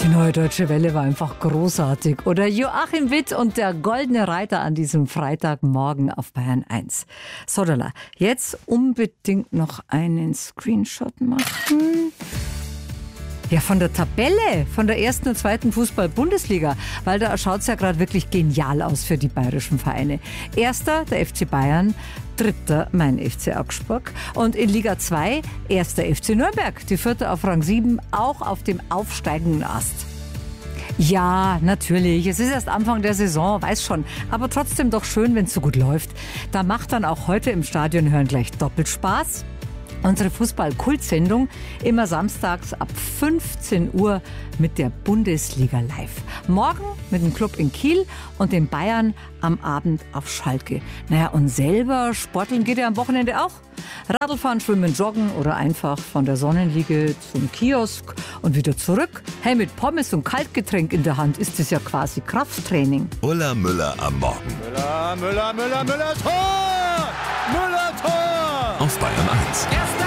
Die Neue Deutsche Welle war einfach großartig. Oder Joachim Witt und der Goldene Reiter an diesem Freitagmorgen auf Bayern 1. Sodala, jetzt unbedingt noch einen Screenshot machen. Ja, von der Tabelle, von der ersten und zweiten Fußball-Bundesliga, weil da schaut es ja gerade wirklich genial aus für die bayerischen Vereine. Erster, der FC Bayern, dritter, mein FC Augsburg. Und in Liga 2, erster FC Nürnberg, die vierte auf Rang 7, auch auf dem aufsteigenden Ast. Ja, natürlich, es ist erst Anfang der Saison, weiß schon, aber trotzdem doch schön, wenn es so gut läuft. Da macht dann auch heute im Stadion hören gleich doppelt Spaß. Unsere Fußball-Kult-Sendung immer samstags ab 15 Uhr mit der Bundesliga live. Morgen mit dem Club in Kiel und den Bayern am Abend auf Schalke. Naja, und selber sporteln geht ja am Wochenende auch. Radlfahren, schwimmen, joggen oder einfach von der Sonnenliege zum Kiosk und wieder zurück. Hey, mit Pommes und Kaltgetränk in der Hand ist es ja quasi Krafttraining. Ulla Müller am Morgen. Müller, Tor! Müller, Tor! Auf Bayern 1. Erster